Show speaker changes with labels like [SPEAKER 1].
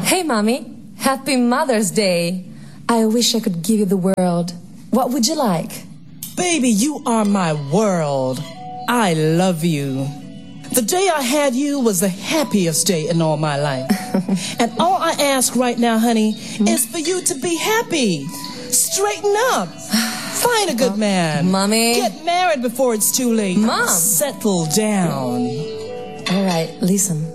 [SPEAKER 1] Hey, Mommy. Happy Mother's Day. I wish I could give you the world. What would you like?
[SPEAKER 2] Baby, you are my world. I love you. The day I had you was the happiest day in all my life. And all I ask right now, honey, is for you to be happy. Straighten up. Find a good man.
[SPEAKER 1] Mommy.
[SPEAKER 2] Get married before it's too late.
[SPEAKER 1] Mom.
[SPEAKER 2] Settle down.
[SPEAKER 1] All right, listen.